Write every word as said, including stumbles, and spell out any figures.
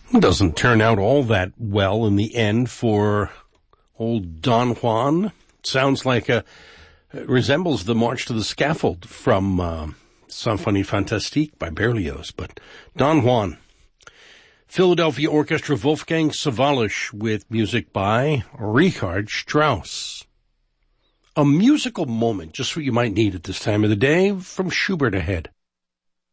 It doesn't turn out all that well in the end for old Don Juan. Sounds like a, it resembles the March to the Scaffold from uh, Symphonie Fantastique by Berlioz, but Don Juan. Philadelphia Orchestra Wolfgang Sawallisch with music by Richard Strauss. A musical moment, just what you might need at this time of the day, from Schubert ahead.